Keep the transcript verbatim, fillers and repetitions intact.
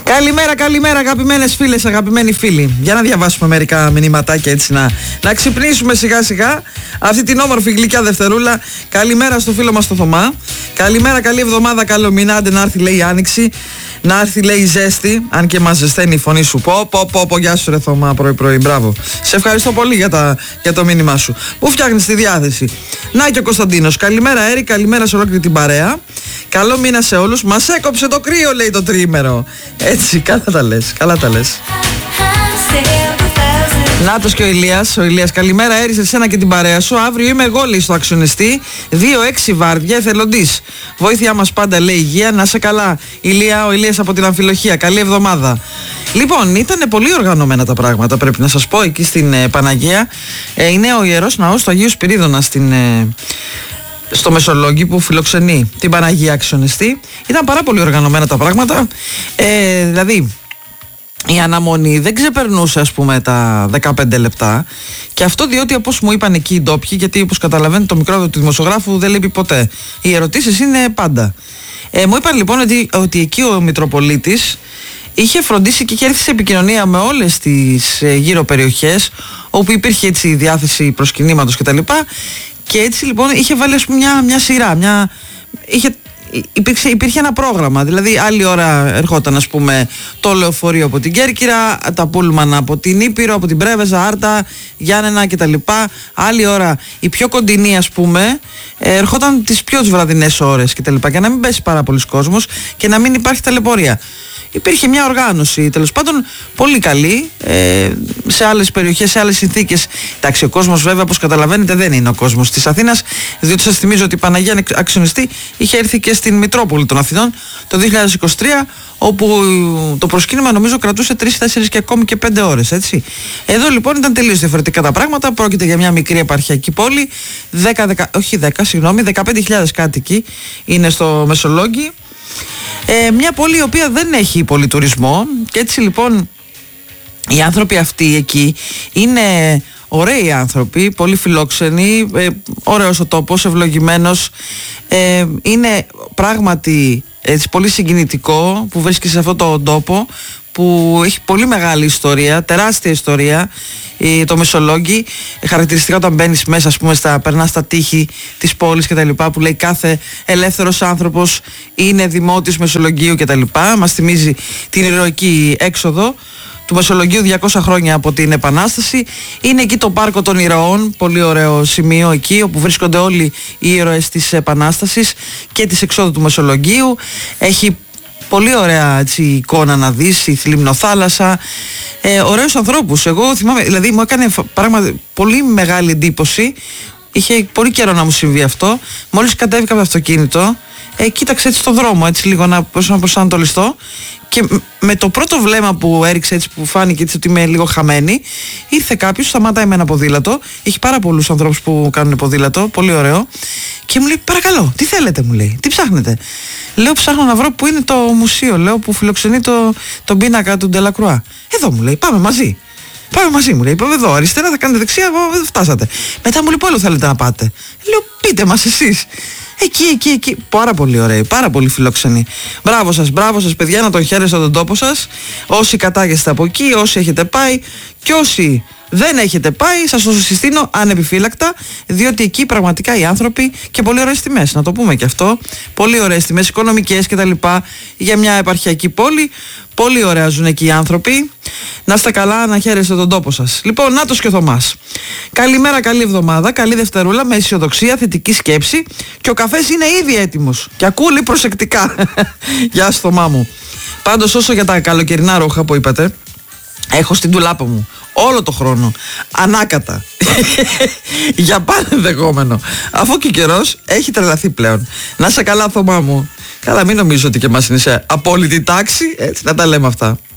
Καλημέρα, καλημέρα αγαπημένες φίλες, αγαπημένοι φίλοι. Για να διαβάσουμε μερικά μηνυματάκια έτσι να, να ξυπνήσουμε σιγά σιγά αυτή την όμορφη γλυκιά Δευτερούλα. Καλημέρα στο φίλο μας το Θωμά. Καλημέρα, καλή εβδομάδα, καλό μήνα. Άντε να έρθει λέει η Άνοιξη, να έρθει λέει η ζέστη. Αν και μας ζεσταίνει η φωνή σου. Πω, πω, πω, πω, γεια σου ρε Θωμά, πρωί πρωί, μπράβο. Σε ευχαριστώ πολύ για, τα, για το μήνυμά σου. Πού φτιάχνεις τη διάθεση. Να και ο Κωνσταντίνος. Καλημέρα Έρη, καλημέρα σε ολόκληρη την παρέα. Καλό μήνα σε όλους. Μας έκοψε το κρύο λέει το τρίμερο. Έτσι, καλά τα λες, καλά τα λες. Νάτος και ο Ηλίας. Ο Ηλίας, καλημέρα Έρη σε σένα και την παρέα σου. Αύριο είμαι εγώ λέει στο αξιονιστή. δύο έξι βάρδια εθελοντής. Βοήθειά μας πάντα λέει υγεία. Να σε καλά Ηλία, ο Ηλίας από την Αμφιλοχία. Καλή εβδομάδα. Λοιπόν, ήταν πολύ οργανωμένα τα πράγματα, πρέπει να σας πω, εκεί στην ε, Παναγία. Ε, είναι ο Ιερός Ναός του Αγίου Σπυρίδωνα στην... Ε, στο Μεσολόγγι που φιλοξενεί την Παναγία Αξιονιστή. Ήταν πάρα πολύ οργανωμένα τα πράγματα. Ε, δηλαδή, η αναμονή δεν ξεπερνούσε ας πούμε τα δεκαπέντε λεπτά. Και αυτό διότι όπως μου είπαν εκεί οι ντόπιοι, γιατί όπως καταλαβαίνετε το μικρόβιο του δημοσιογράφου δεν λείπει ποτέ. Οι ερωτήσεις είναι πάντα. Ε, μου είπαν λοιπόν ότι, ότι εκεί ο Μητροπολίτης είχε φροντίσει και είχε έρθει σε επικοινωνία με όλες τις ε, γύρω περιοχές όπου υπήρχε έτσι διάθεση προσκυνήματος κτλ. Και έτσι λοιπόν είχε βάλει ας πούμε μια, μια σειρά, μια, είχε, υπήρξε, υπήρχε ένα πρόγραμμα. Δηλαδή άλλη ώρα ερχόταν ας πούμε το λεωφορείο από την Κέρκυρα, τα πούλμαν από την Ήπειρο, από την Πρέβεζα, Άρτα, Γιάννενα κτλ. Άλλη ώρα η πιο κοντινή ας πούμε ερχόταν τις πιο τις βραδινές ώρες κτλ. Και να μην πέσει πάρα πολλοί κόσμος και να μην υπάρχει ταλαιπωρία. Υπήρχε μια οργάνωση τέλος πάντων πολύ καλή ε, σε άλλες περιοχές, σε άλλες συνθήκες. Εντάξει, ο κόσμος βέβαια όπως καταλαβαίνετε δεν είναι ο κόσμος της Αθήνας, διότι σας θυμίζω ότι η Παναγία Αξιονιστή είχε έρθει και στην Μητρόπολη των Αθηνών το δύο χιλιάδες είκοσι τρία, όπου το προσκύνημα νομίζω κρατούσε τρεις, τέσσερις και ακόμη και πέντε ώρες, έτσι. Εδώ λοιπόν ήταν τελείως διαφορετικά τα πράγματα. Πρόκειται για μια μικρή επαρχιακή πόλη, δέκα, δέκα, όχι δέκα, συγγνώμη, δεκαπέντε χιλιάδες κάτοικοι είναι στο Μεσολόγγι. Ε, μια πόλη η οποία δεν έχει πολύ τουρισμό και έτσι λοιπόν οι άνθρωποι αυτοί εκεί είναι ωραίοι άνθρωποι, πολύ φιλόξενοι, ε, ωραίος ο τόπος, ευλογημένος, ε, είναι πράγματι έτσι, πολύ συγκινητικό που βρίσκεσαι σε αυτόν τον τόπο που έχει πολύ μεγάλη ιστορία, τεράστια ιστορία, το Μεσολόγγι. Χαρακτηριστικά όταν μπαίνεις μέσα, ας πούμε, στα, περνάς στα τείχη της πόλης και τα λοιπά, που λέει κάθε ελεύθερος άνθρωπος είναι δημότης Μεσολογγίου και τα λοιπά. Μας θυμίζει την ηρωική έξοδο του Μεσολογγίου διακόσια χρόνια από την Επανάσταση. Είναι εκεί το πάρκο των ηρωών, πολύ ωραίο σημείο εκεί, όπου βρίσκονται όλοι οι ήρωες της Επανάστασης και της εξόδου του Μεσολογγίου. Έχει πολύ ωραία έτσι, εικόνα να δεις, η θλιμνοθάλασσα, ε, ωραίους ανθρώπους. Εγώ θυμάμαι, δηλαδή μου έκανε πράγματι πολύ μεγάλη εντύπωση. Είχε πολύ καιρό να μου συμβεί αυτό. Μόλις κατέβηκα από το αυτοκίνητο, ε, κοίταξε έτσι στον δρόμο, έτσι λίγο να, να προσανατολιστώ. Και με το πρώτο βλέμμα που έριξε, έτσι που φάνηκε έτσι, ότι είμαι λίγο χαμένη, ήρθε κάποιος, σταματάει με ένα ποδήλατο. Έχει πάρα πολλούς ανθρώπους που κάνουν ποδήλατο, πολύ ωραίο. Και μου λέει: παρακαλώ, τι θέλετε, μου λέει, τι ψάχνετε. Λέω: ψάχνω να βρω που είναι το μουσείο, λέω, που φιλοξενεί το, τον πίνακα του Ντελακρουά. Εδώ, μου λέει, πάμε μαζί. Πάμε μαζί, μου λέει. Πάμε εδώ, αριστερά θα κάνετε δεξιά, δεν φτάσατε. Μετά μου λέει: πού άλλο θέλετε να πάτε. Λέω: πείτε μας εσείς. Εκεί, εκεί, εκεί. Πάρα πολύ ωραίοι, πάρα πολύ φιλόξενοι. Μπράβο σας, μπράβο σας, παιδιά, να τον χαίρεστε τον τόπο σας. Όσοι κατάγεστε από εκεί, όσοι έχετε πάει και όσοι δεν έχετε πάει, σας το συστήνω ανεπιφύλακτα, διότι εκεί πραγματικά οι άνθρωποι και πολύ ωραίες τιμές, να το πούμε και αυτό. Πολύ ωραίες τιμές, οικονομικές κτλ. Για μια επαρχιακή πόλη. Πολύ ωραία ζουν εκεί οι άνθρωποι. Να είστε καλά, να χαίρεστε τον τόπο σας. Λοιπόν, Νάτος και ο Θωμάς. Καλημέρα, καλή εβδομάδα, καλή Δευτερούλα, με αισιοδοξία, θετική σκέψη. Και ο καφές είναι ήδη έτοιμος. Και ακούει προσεκτικά. Γεια σου, Θωμά μου. Πάντως, όσο για τα καλοκαιρινά ρούχα που είπατε, έχω στην τουλάπα μου όλο το χρόνο, ανάκατα, για πάνε ενδεχόμενο. Αφού και ο καιρός έχει τρελαθεί πλέον. Να σε καλά, Θωμά μου. Καλά, μην νομίζω ότι και εμάς είναι σε απόλυτη τάξη, έτσι να τα λέμε αυτά.